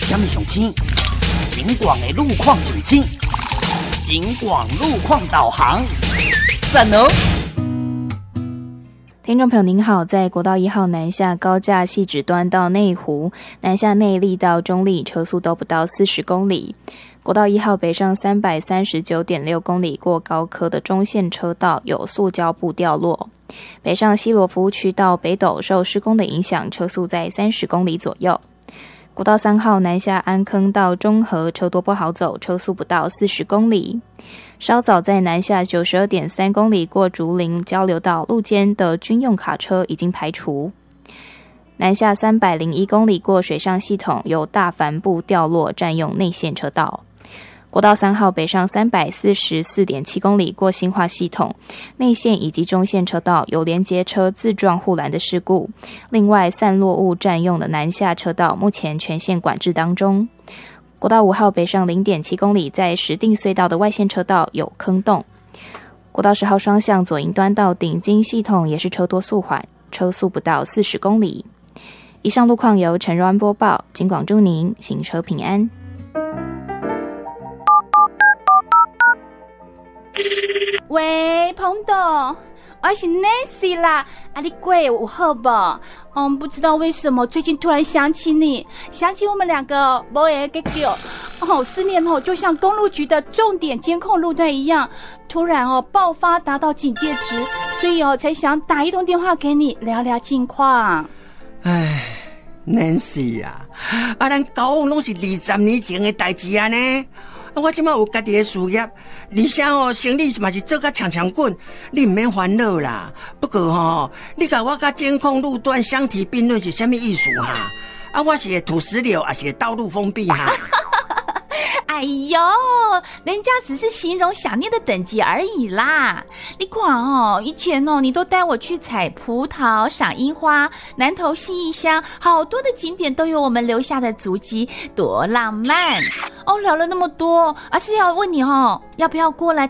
什么上青？警广的路况上青，警广路况导航，赞哦！ 听众朋友您好，在国道1号南下高架汐止端到内湖，南下内壢到中壢车速都不到40公里。国道1号北上339.6公里过高科的中线车道有塑胶布掉落。北上西螺服务区到北斗受施工的影响，车速在30公里左右。国道3号南下安坑到中和车多不好走，车速不到40公里。稍早在南下92.3公里过竹林交流道路肩的军用卡车已经排除。南下301公里过水上系统有大帆布掉落，占用内线车道。国道3号北上344.7公里过新化系统，内线以及中线车道有连接车自撞护栏的事故。另外，散落物占用的南下车道目前全线管制当中。国道5号北上0.7公里，在石碇隧道的外线车道有坑洞。国道10号双向左营端到顶金系统也是车多速缓，车速不到40公里。以上路况由陈若安播报，警广祝您行车平安。 喂，彭董，我是 Nancy 啦，你过有好不？不知道为什么最近突然想起你，想起我们两个没会个叫思念就像公路局的重点监控路段一样，突然爆发达到警戒值，所以才想打一通电话给你聊聊近况。 唉，Nancy 啊，咱交往拢是20年前的代志啊呢。我现在有家己的事业，而且生理嘛是做甲强强滚，你唔免烦恼啦。不过你甲我甲监控路段相提并论是什么意思哈？我是会土石流，还是会道路封闭哈？ 哎呦，人家只是形容想念的等级而已啦。你看以前你都带我去采葡萄、赏樱花，南投信义乡好多的景点都有我们留下的足迹，多浪漫。聊了那么多，是要问你要不要过来